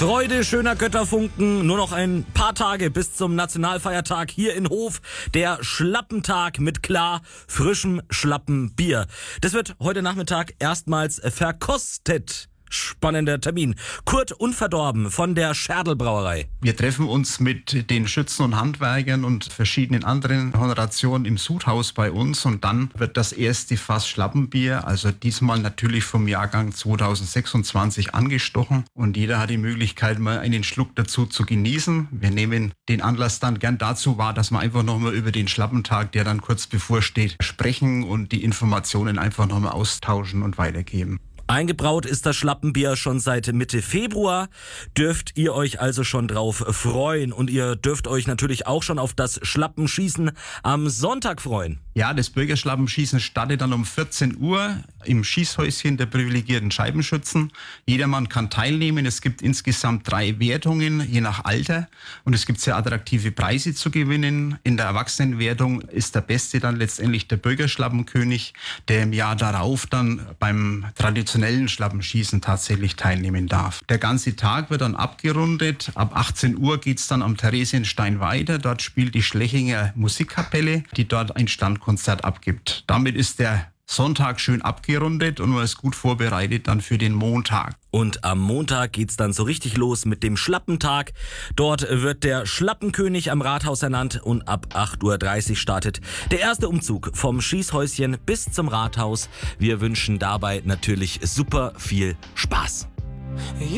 Freude schöner Götterfunken, nur noch ein paar Tage bis zum Nationalfeiertag hier in Hof. Der Schlappentag mit klar frischem Schlappenbier. Das wird heute Nachmittag erstmals verkostet. Spannender Termin. Kurt Unverdorben von der Scherdl-Brauerei. Wir treffen uns mit den Schützen und Handwerkern und verschiedenen anderen Honorationen im Sudhaus bei uns und dann wird das erste Fass Schlappenbier, also diesmal natürlich vom Jahrgang 2026 angestochen und jeder hat die Möglichkeit, mal einen Schluck dazu zu genießen. Wir nehmen den Anlass dann gern dazu wahr, dass wir einfach nochmal über den Schlappentag, der dann kurz bevorsteht, sprechen und die Informationen einfach nochmal austauschen und weitergeben. Eingebraut ist das Schlappenbier schon seit Mitte Februar. Dürft ihr euch also schon drauf freuen. Und ihr dürft euch natürlich auch schon auf das Schlappenschießen am Sonntag freuen. Ja, das Bürgerschlappenschießen startet dann um 14 Uhr im Schießhäuschen der privilegierten Scheibenschützen. Jedermann kann teilnehmen. Es gibt insgesamt 3 Wertungen, je nach Alter. Und es gibt sehr attraktive Preise zu gewinnen. In der Erwachsenenwertung ist der Beste dann letztendlich der Bürgerschlappenkönig, der im Jahr darauf dann beim traditionellen Schlappenschießen tatsächlich teilnehmen darf. Der ganze Tag wird dann abgerundet. Ab 18 Uhr geht's dann am Theresienstein weiter. Dort spielt die Schlechinger Musikkapelle, die dort ein Standkonzert abgibt. Damit ist der Sonntag schön abgerundet und man ist gut vorbereitet dann für den Montag. Und am Montag geht's dann so richtig los mit dem Schlappentag. Dort wird der Schlappenkönig am Rathaus ernannt und ab 8:30 Uhr startet der erste Umzug vom Schießhäuschen bis zum Rathaus. Wir wünschen dabei natürlich super viel Spaß.